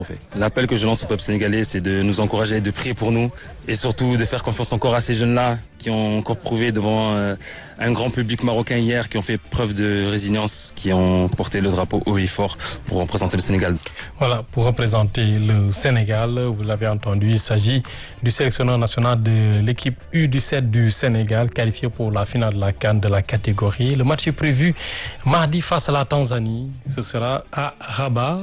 L'appel que je lance au peuple sénégalais, c'est de nous encourager, de prier pour nous et surtout de faire confiance encore à ces jeunes-là qui ont encore prouvé devant un grand public marocain hier, qui ont fait preuve de résilience, qui ont porté le drapeau haut et fort pour représenter le Sénégal. Voilà, pour représenter le Sénégal, vous l'avez entendu, il s'agit du sélectionneur national de l'équipe U17 du Sénégal, qualifié pour la finale de la CAN de la catégorie. Le match est prévu mardi face à la Tanzanie. Ce sera à Rabat.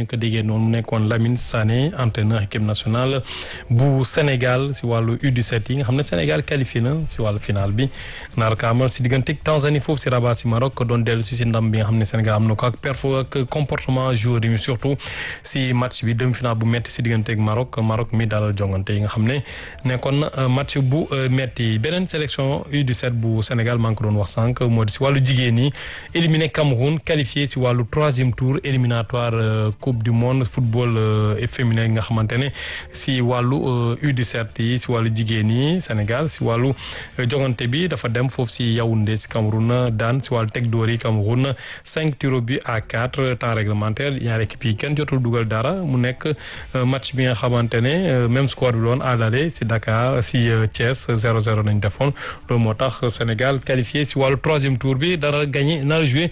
Lamine Sané, entraîneur équipe nationale bu Sénégal si wàllu U17 yi nga xam ne Sénégal qualifié na si wàllu final bi nar ko amal si diggante Tanzanie foofu si Rabat si Maroc doon dellu si ndam bi nga xam ne Sénégal am na ko ak perfo ak comportement joueur yi surtout si match bi demi-finale bu metti si diggante ak Maroc mi dalal jongante yi nga xam ne nekkoon na match bu metti. Beneen sélection U17 bu Sénégal maa ngi ko doon wax sànq moo di si wàllu jigéen yi éliminé Cameroun qualifié si wàllu 3e tour éliminatoire coupe du monde football féminin nga xamante ne si wàllu U17 yi si wàllu jigéen yi Sénégal si wàllu jogante bi dafa dem foofu si Yaoundé si Cameroun daan si wàllu teg dóor yi Cameroun 5 tirs au but à 4 temps réglementaire ñaari équipe yi kenn jotul dugal dara mu nekk match bi nga xamante ne même score bi doon à l'aller si Dakar si Thiès 0-0 nañ defoon loolu moo tax Sénégal qualifié si wàllu 3e tour bi dara gagné nar a joué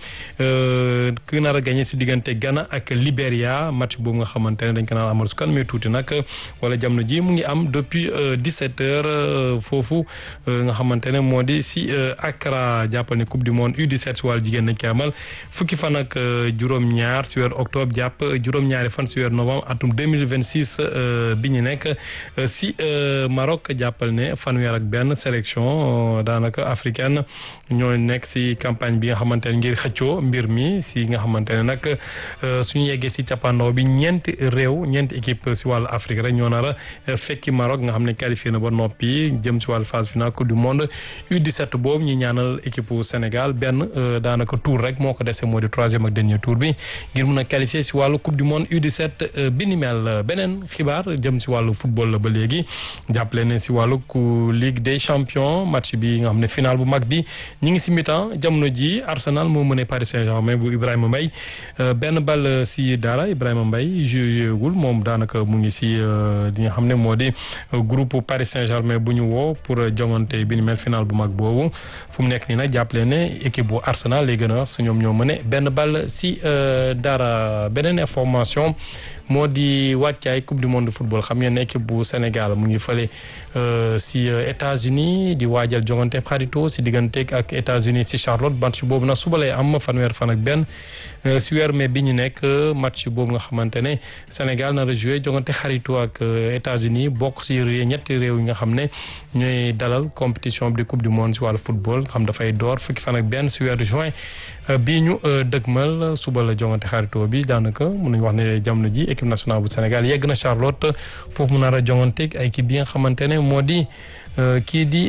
ku nar a gagné si diggante Ghana ak Libéria match boobu nga xamante ne dañ ko naan amal su kan mais tuuti nag wala jamono ji mu ngi am depuis 17h foofu nga xamante ne moo di si Accra jàppal ne coupe du monde U17 si wàllu jigéen nañ koy amal fukki fan ak juróom-ñaar si weeru octobre jàpp juróom-ñaari fan si weeru novembre atum 2026 bi ñu nekk si Maroc jàppal ne fanweer ak benn sélection daanaka africaine ñoo nekk si campagne bi nga xamante ne ngir xëccoo mbir mi si nga xamante ne nag suñu yeggee si cappaandaw bi ñeenti équipe si wàllu Afrique rek ñoo nar a fekki Maroc nga xam ne qualifié na ba noppi jëm si wàllu phase finale coupe du monde U17 boobu ñu ñaanal équipe Sénégal benn daanaka tour rek moo ko dese moo di 3e ak dernier tour bi ngir mun a qualifié si wàllu coupe du monde U17 bi ni mel. Beneen xibaar jëm si wàllu football la ba léegi jàppale ne si wàllu Ligue des champions match bi nga xam ne final bu mag bi ñi ngi si mi-temps jamono ji Arsenal moo mëne Paris Saint-Germain bu Ibrahima Mbaye benn bal si dara Ibrahima Mbaye joué moom daanaka mu ngi si li nga xam ne moo di groupe Paris Saint-Germain bu ñu woo pour jongante bi ni mel final bu mag boobu fu mu nekk nii nag jàppale ne équipe bu Arsenal lay gën a wax ñoom ñoo mëne benn ball si dara. Beneen information moo di wàccaay coupe du monde de football xam ngeen ne équipe bu Sénégal mu ngi fële si États-Unis di waajal jongante xarito si digganteeg ak États-Unis si Charlotte match boobu nag suba lay am fanweer fan ak benn si weer mai bi ñu nekk match boobu nga xamante ne Sénégal na rejoué jongante xarito ak États-Unis bokk si ñetti réew yi nga xam ne ñooy dalal compétition bi di coupe du monde si wàllu football xam dafay door fukki fan ak benn si weeru juin bii ñu dëgmal suba la jongante xarito bi daanaka mun nañu wax ne jamono ji équipe nationale bu Sénégal yegg na Charlotte foofu mu nar a jonganteeg ay équipe bi nga xamante ne moo di kii di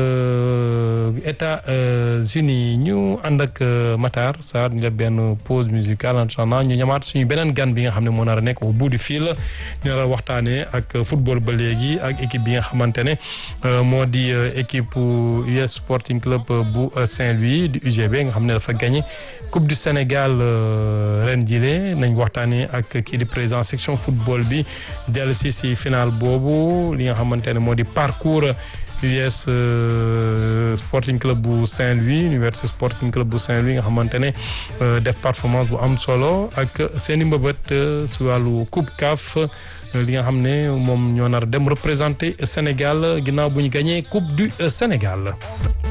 États-Unis ñu ànd ak Matar Sarr ñu def benn pause musicale en attendant ñu ñamaat suñu beneen gan bi nga xam ne moo nar a nekk au bout du fil ñu nar a waxtaanee ak football ba léegi ak équipe bi nga xamante ne moo di équipe US Sporting Club bu Saint-Louis du UGB nga xam ne dafa gagné Coupe du Sénégal ren jile nañ waxtaanee ak kii di président section football bi dellu si final boobu li nga xamante ne moo di parcours US Sporting Club bu Saint-Louis Université Sporting Club bu Saint-Louis nga xamante ne def performance bu am solo ak seen i mbëbët si wàllu Coupe CAF li nga xam ne moom ñoo nar dem représenter Sénégal ginnaaw bu ñu gagné Coupe du Sénégal.